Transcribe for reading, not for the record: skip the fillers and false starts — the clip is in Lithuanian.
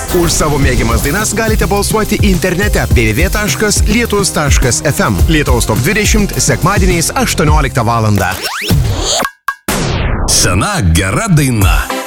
Už savo mėgiamas dainas galite balsuoti internete www.lietus.fm. Lietuvos Top 20 sekmadieniais 18 val. Sena gera daina.